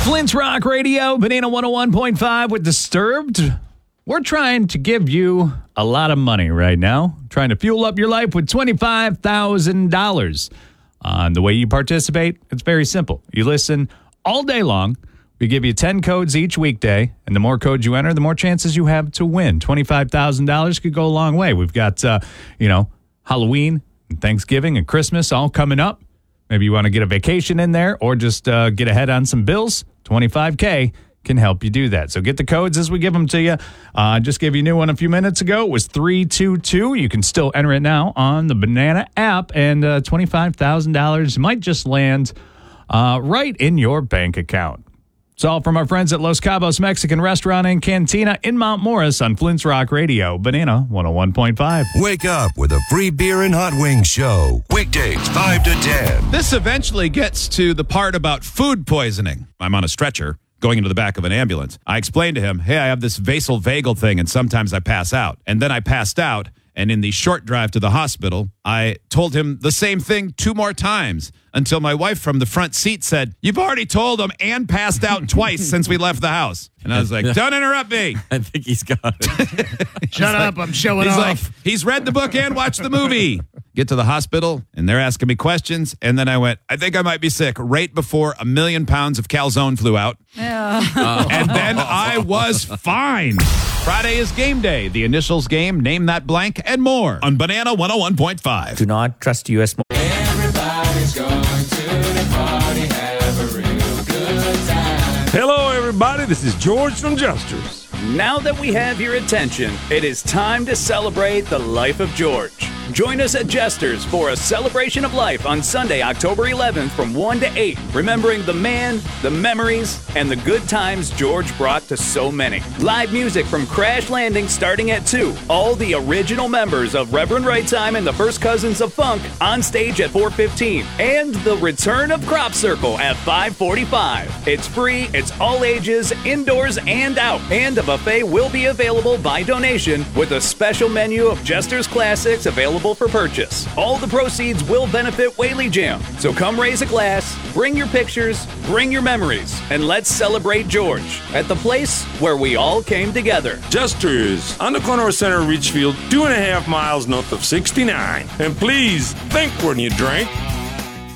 Flint's Rock Radio, Banana 101.5 with Disturbed. We're trying to give you a lot of money right now, trying to fuel up your life with $25,000. The way you participate, it's very simple. You listen all day long. We give you 10 codes each weekday, and the more codes you enter, the more chances you have to win. $25,000 could go a long way. We've got, Halloween and Thanksgiving and Christmas all coming up. Maybe you want to get a vacation in there or just get ahead on some bills. $25K can help you do that. So get the codes as we give them to you. Just gave you a new one a few minutes ago. It was 322. You can still enter it now on the Banana app, and $25,000 might just land right in your bank account. It's all from our friends at Los Cabos Mexican Restaurant and Cantina in Mount Morris on Flint's Rock Radio, Banana 101.5. Wake up with a free beer and hot wings show. Weekdays 5 to 10. This eventually gets to the part about food poisoning. I'm on a stretcher going into the back of an ambulance. I explained to him, hey, I have this vasovagal thing, and sometimes I pass out. And then I passed out, and in the short drive to the hospital, I told him the same thing 2 more times until my wife from the front seat said, you've already told him and passed out twice since we left the house. And I was like, don't interrupt me. I think he's got it. Shut up, I'm showing He's off. like, he's read the book and watched the movie. Get to the hospital, and they're asking me questions. And then I went, I think I might be sick, right before 1 million pounds of calzone flew out. And then I was fine. Friday is game day. The initials game, name that blank, and more on Banana 101.5. Do not trust U.S. Everybody's going to the party, have a real good time. Hello, everybody. This is George from Jesters. Now that we have your attention, it is time to celebrate the life of George. Join us at Jesters for a celebration of life on Sunday, October 11th from 1 to 8, remembering the man, the memories, and the good times George brought to so many. Live music from Crash Landing starting at 2. All the original members of Reverend Right Time and the First Cousins of Funk on stage at 4:15. And the return of Crop Circle at 5:45. It's free, it's all ages, indoors and out. And a buffet will be available by donation with a special menu of Jesters classics available for purchase. All the proceeds will benefit Whaley Jam. So come raise a glass, bring your pictures, bring your memories, and let's celebrate George at the place where we all came together. Jesters, on the corner of Center Ridgefield, 2.5 miles north of 69. And please, think when you drink.